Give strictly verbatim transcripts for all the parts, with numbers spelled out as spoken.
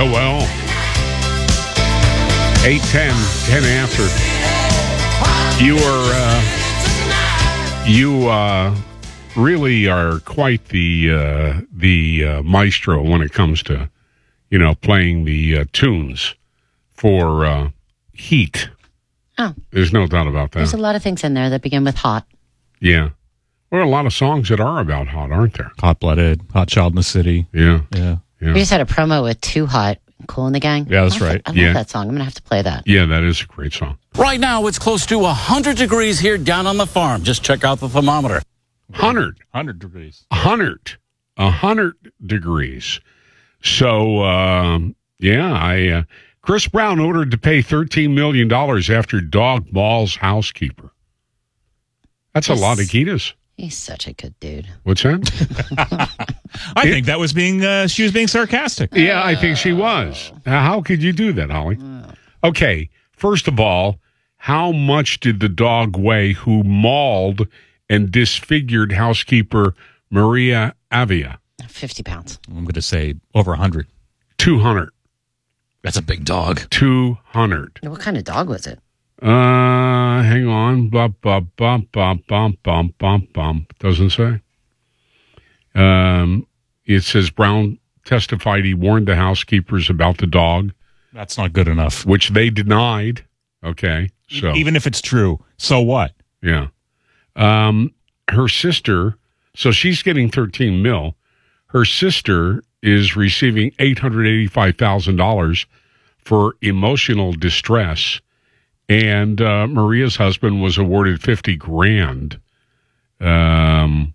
Well, well. eight ten, ten after. You are, uh, you, uh, really are quite the, uh, the, uh, maestro when it comes to, you know, playing the, uh, tunes for, uh, Heat. Oh. There's no doubt about that. There's a lot of things in there that begin with hot. Yeah. There are a lot of songs that are about hot, aren't there? Hot-Blooded, Hot Child in the City. Yeah. Yeah. Yeah. We just had a promo with Too Hot, Cool in the Gang. Yeah, that's I love right. it. I love Yeah. that song. I'm going to have to play that. Yeah, that is a great song. Right now, it's close to one hundred degrees here down on the farm. Just check out the thermometer. one hundred. one hundred degrees. one hundred. one hundred degrees. So, um, yeah, I uh, Chris Brown ordered to pay thirteen million dollars after dog mauls housekeeper. That's Yes. a lot of Gitas. He's such a good dude. What's that? I think that was being, uh, she was being sarcastic. Yeah, I think she was. How could you do that, Holly? Okay, first of all, how much did the dog weigh who mauled and disfigured housekeeper Maria Avia? fifty pounds. I'm going to say over one hundred. two hundred. That's a big dog. two hundred. What kind of dog was it? Uh, hang on. Bump, bump, bump, bump, bump, bump, bump, bump. Doesn't say. Um, it says Brown testified he warned the housekeepers about the dog, That's not good enough. which they denied. Okay, so Even if it's true, so what? yeah. Um, her sister, so she's getting thirteen mil. Her sister is receiving eight hundred eighty-five thousand dollars for emotional distress. And uh, Maria's husband was awarded fifty grand, um,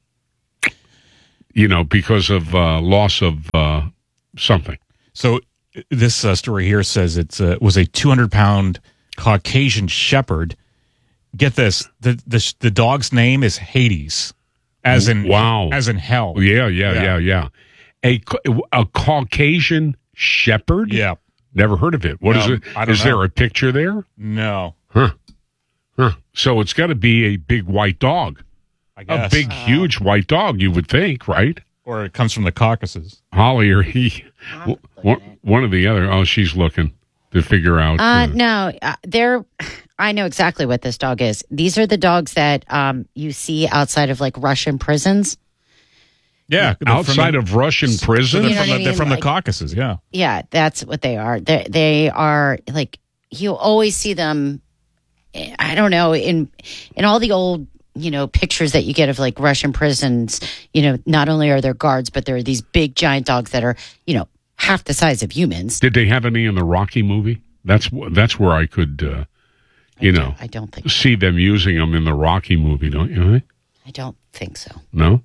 you know, because of uh, loss of uh, something. So this uh, story here says it uh, was a two hundred pound Caucasian Shepherd. Get this, the, the the dog's name is Hades, as in Wow. as in hell. Yeah, yeah, Yeah. yeah, yeah. A, a Caucasian Shepherd? Yeah. Never heard of it. What is Um, it? I don't Is know. there a picture there? No, Huh. Huh. So it's got to be a big white dog. I A guess. big, huge white dog, you would think, right? Or it comes from the Caucasus. Holly or he, w- one, one or the other. Oh, she's looking to figure out. Uh, uh, no, uh, they're. I know exactly what this dog is. These are the dogs that um, you see outside of like Russian prisons. Yeah, they're from outside the- of Russian So prison? they're You know from, what I the, they're mean? from Like- the Caucasus, yeah. Yeah, that's what they are. They they are like you always see them. I don't know in in all the old you know pictures that you get of like Russian prisons. You know, not only are there guards, but there are these big giant dogs that are you know half the size of humans. Did they have any in the Rocky movie? That's wh- that's where I could, uh, you I know, don't, I don't think see them using them in the Rocky movie, don't you? I don't think so. No?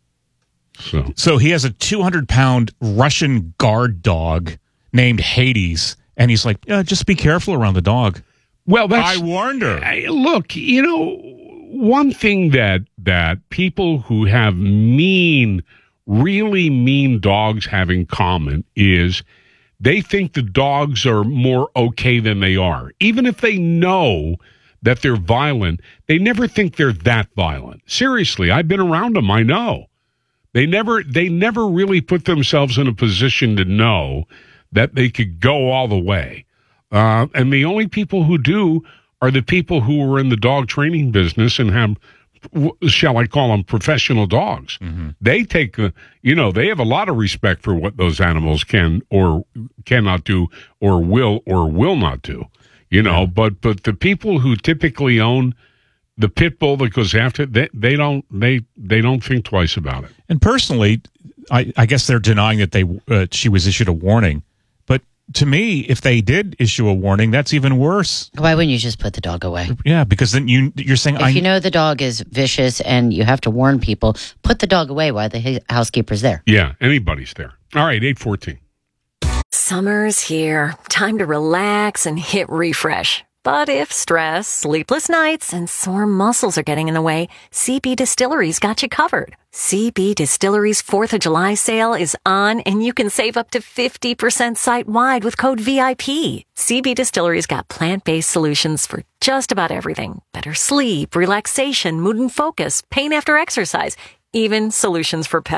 So, So he has a two hundred pound Russian guard dog named Hades, and he's like, yeah, just be careful around the dog. well, that's... I warned her. I- look, you know, one thing that that people who have mean, really mean dogs have in common is they think the dogs are more okay than they are. Even if they know that they're violent, they never think they're that violent. Seriously, I've been around them. I know. They never they never really put themselves in a position to know that they could go all the way. Uh, and the only people who do are the people who are in the dog training business and have, w- shall I call them, professional dogs. They take, uh, you know, they have a lot of respect for what those animals can or cannot do or will or will not do, you know. But but the people who typically own the pit bull that goes after they they don't they they don't think twice about it. And personally, I, I guess they're denying that they uh, she was issued a warning. But to me, if they did issue a warning, that's even worse. Why wouldn't you just put the dog away? Yeah, because then you you're saying If I you know the dog is vicious and you have to warn people, put the dog away while the h- housekeeper's there. Yeah, anybody's there. All right, eight fourteen. Summer's here. Time to relax and hit refresh. But if stress, sleepless nights, and sore muscles are getting in the way, C B Distillery's got you covered. C B Distillery's fourth of July sale is on, and you can save up to fifty percent site-wide with code V I P. C B Distillery's got plant-based solutions for just about everything. Better sleep, relaxation, mood and focus, pain after exercise, even solutions for pets.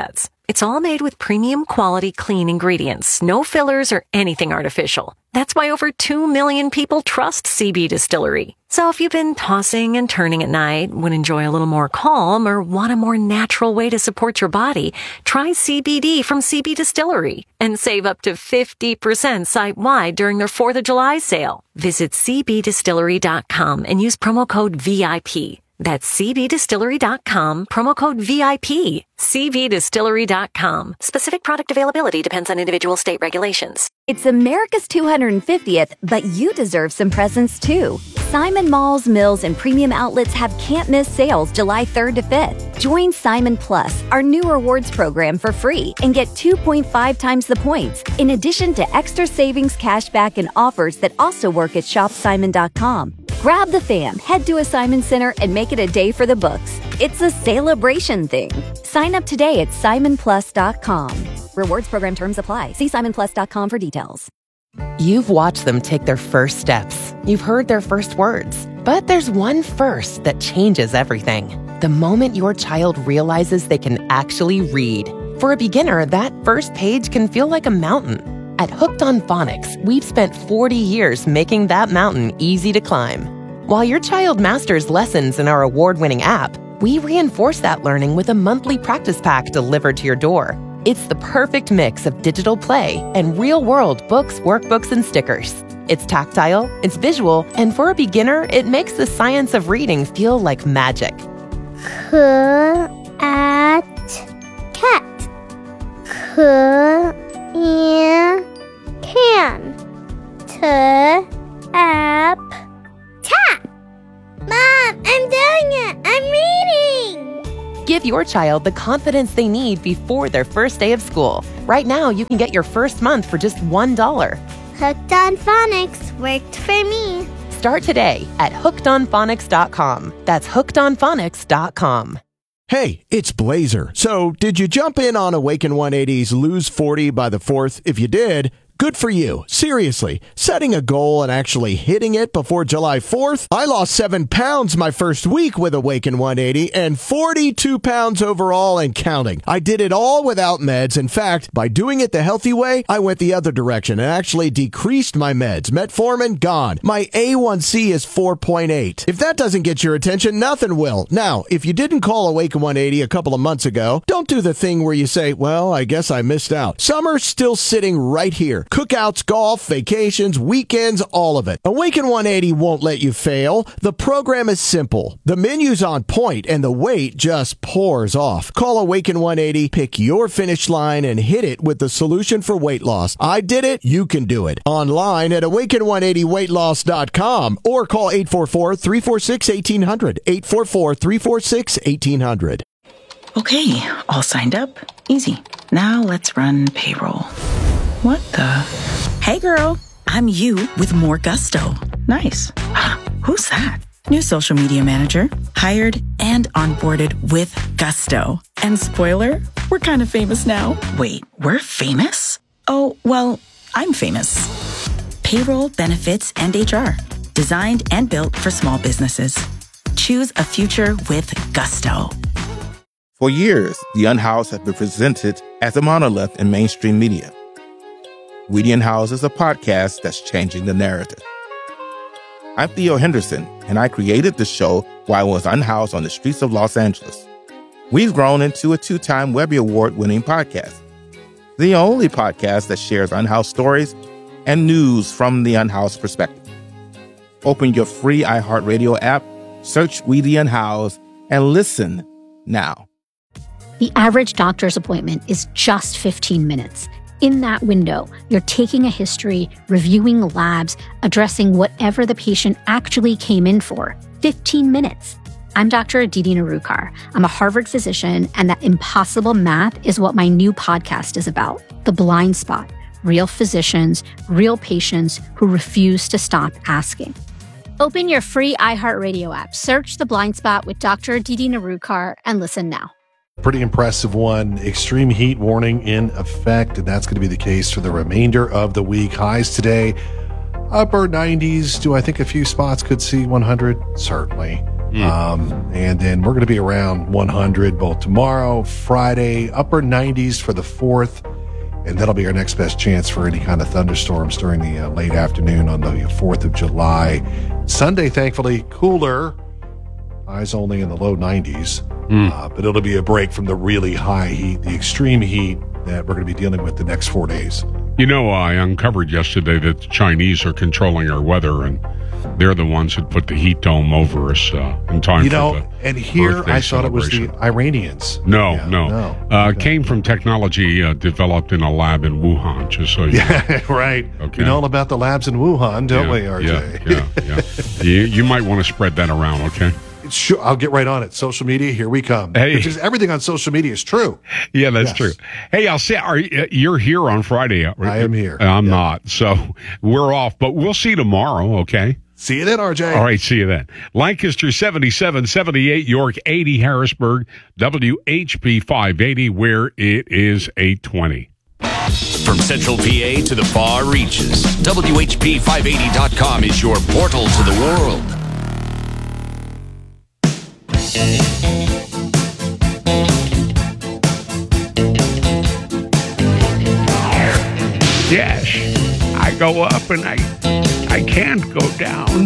It's all made with premium quality clean ingredients, no fillers or anything artificial. That's why over two million people trust C B Distillery. So if you've been tossing and turning at night, would enjoy a little more calm, or want a more natural way to support your body, try C B D from C B Distillery and save up to fifty percent site-wide during their fourth of July sale. Visit c b distillery dot com and use promo code V I P. That's c b distillery dot com, promo code V I P. c b distillery dot com. Specific product availability depends on individual state regulations. It's America's two hundred fiftieth, but you deserve some presents too. Simon Malls, Mills, and Premium Outlets have can't-miss sales July third to fifth. Join Simon Plus, our new rewards program, for free and get two point five times the points, in addition to extra savings, cashback, and offers that also work at shop simon dot com. Grab the fam, head to a Simon Center, and make it a day for the books. It's a celebration thing. Sign up today at simon plus dot com. Rewards program terms apply. See simon plus dot com for details. You've watched them take their first steps. You've heard their first words. But there's one first that changes everything. The moment your child realizes they can actually read. For a beginner, that first page can feel like a mountain. At Hooked on Phonics, we've spent forty years making that mountain easy to climb. While your child masters lessons in our award-winning app, we reinforce that learning with a monthly practice pack delivered to your door. It's the perfect mix of digital play and real-world books, workbooks, and stickers. It's tactile, it's visual, and for a beginner, it makes the science of reading feel like magic. C at cat. C in can. T app tap. Mom, I'm doing it. I'm reading. Give your child the confidence they need before their first day of school. Right now, you can get your first month for just one dollar. Hooked on Phonics worked for me. Start today at hooked on phonics dot com. That's hooked on phonics dot com. Hey, it's Blazer. So, did you jump in on Awaken one eighty's Lose forty by the fourth? If you did, good for you. Seriously, setting a goal and actually hitting it before July fourth? I lost seven pounds my first week with Awaken one eighty and forty-two pounds overall and counting. I did it all without meds. In fact, by doing it the healthy way, I went the other direction and actually decreased my meds. Metformin, gone. My A one C is four point eight. If that doesn't get your attention, nothing will. Now, if you didn't call Awaken one eighty a couple of months ago, don't do the thing where you say, well, I guess I missed out. Summer's still sitting right here. Cookouts, golf, vacations, weekends, all of it. Awaken one eighty won't let you fail. The program is simple. The menu's on point, and the weight just pours off. Call Awaken one eighty, pick your finish line, and hit it with the solution for weight loss. I did it. You can do it. Online at awaken one eighty weight loss dot com or call eight four four, three four six, one eight zero zero, eight four four, three four six, one eight zero zero. Okay, all signed up. Easy. Now let's run payroll. What the? Hey girl, I'm you with more gusto. Nice. Who's that? New social media manager, hired and onboarded with gusto. And spoiler, we're kind of famous now. Wait, we're famous? Oh, well, I'm famous. Payroll, benefits, and H R. Designed and built for small businesses. Choose a future with gusto. For years, The Unhoused has been presented as a monolith in mainstream media. We the Unhoused is a podcast that's changing the narrative. I'm Theo Henderson, and I created the show while I was unhoused on the streets of Los Angeles. We've grown into a two-time Webby Award-winning podcast, the only podcast that shares unhoused stories and news from the unhoused perspective. Open your free iHeartRadio app, search We the Unhoused, and listen now. The average doctor's appointment is just fifteen minutes. In that window, you're taking a history, reviewing labs, addressing whatever the patient actually came in for. fifteen minutes. I'm Doctor Aditi Narukar. I'm a Harvard physician, and that impossible math is what my new podcast is about. The Blind Spot. Real physicians, real patients who refuse to stop asking. Open your free iHeartRadio app, search The Blind Spot with Doctor Aditi Narukar, and listen now. Pretty impressive one. Extreme heat warning in effect, and that's going to be the case for the remainder of the week. Highs today, upper nineties. Do I think a few spots could see one hundred? Certainly. Mm. Um, and then we're going to be around one hundred both tomorrow, Friday, upper nineties for the fourth. And that'll be our next best chance for any kind of thunderstorms during the uh, late afternoon on the fourth of July. Sunday, thankfully, cooler. Highs only in the low nineties. Mm. Uh, but it'll be a break from the really high heat, the extreme heat that we're going to be dealing with the next four days. You know, I uncovered yesterday that the Chinese are controlling our weather, and they're the ones that put the heat dome over us uh, in time you for know, the and here birthday I thought it was the Iranians. No, yeah, no. no. Uh, Okay. Came from technology uh, developed in a lab in Wuhan, just so you know. Yeah, right. Okay. We know all about the labs in Wuhan, don't Yeah, we, R J? Yeah, yeah, yeah. you, you might want to spread that around, okay? Sure, I'll get right on it. Social media, here we come. Hey. Which is everything on social media is true. Yeah, that's Yes. true. Hey, I'll say, are you- you're here on Friday. I am here. I'm Yeah. not. So we're off, but we'll see you tomorrow, okay? See you then, R J. All right, see you then. Lancaster seventy-seven, seventy-eight, York eighty, Harrisburg, W H P five eighty, where it is eight twenty. From Central P A to the far reaches, W H P five eighty dot com is your portal to the world. Yes, I go up and I I can't go down.